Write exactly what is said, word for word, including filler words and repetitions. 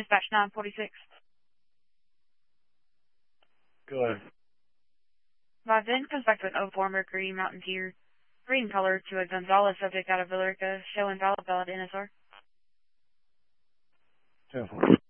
Dispatch nine forty-six. Go ahead. By then comes back to an oh four Mercury Mountain Deer. Green color to a Gonzalez subject out of Villarica, showing valid valid N S R. ten four.